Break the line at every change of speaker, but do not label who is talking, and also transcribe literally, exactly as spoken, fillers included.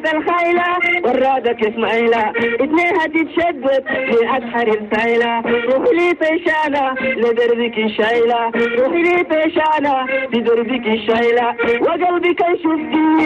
الخيلة ورادك اسماعيلة اتنين هتتشدد في أسحر السايلة روحي لي طيشانة لدربك الشايلة روحي لي طيشانة لدربك الشايلة وقلبك يشوف